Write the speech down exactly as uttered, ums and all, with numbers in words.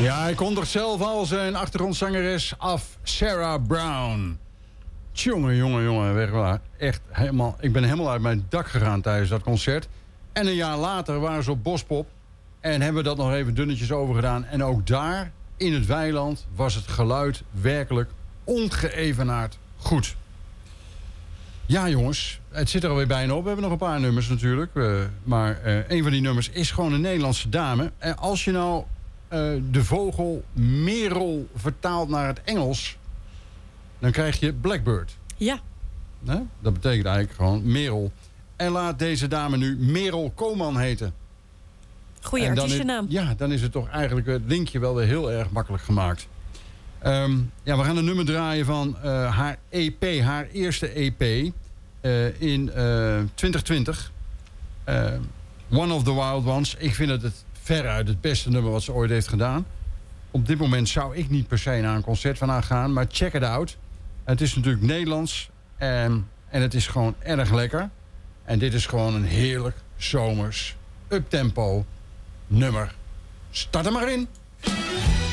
Ja, hij kondigt zelf al zijn achtergrondzangeres af, Sarah Brown. Tjonge, jonge, jongen, weg waar. Echt helemaal, ik ben helemaal uit mijn dak gegaan tijdens dat concert. En een jaar later waren ze op Bospop. En hebben we dat nog even dunnetjes over gedaan. En ook daar, in het weiland, was het geluid werkelijk ongeëvenaard goed. Ja, jongens, het zit er alweer bijna op. We hebben nog een paar nummers natuurlijk. Uh, maar uh, een van die nummers is gewoon een Nederlandse dame. En als je nou uh, de vogel merel vertaalt naar het Engels, dan krijg je blackbird. Ja. Nee? Dat betekent eigenlijk gewoon merel. En laat deze dame nu Merel Koman heten. Goeie artiestennaam. Ja, dan is het toch eigenlijk het linkje wel weer heel erg makkelijk gemaakt. Um, ja, we gaan een nummer draaien van uh, haar E P, haar eerste E P uh, in uh, twintig twintig. Uh, One of the Wild Ones. Ik vind het, het veruit het beste nummer wat ze ooit heeft gedaan. Op dit moment zou ik niet per se naar een concert van haar gaan, maar check it out. Het is natuurlijk Nederlands en, en het is gewoon erg lekker. En dit is gewoon een heerlijk zomers uptempo nummer. Start er maar in!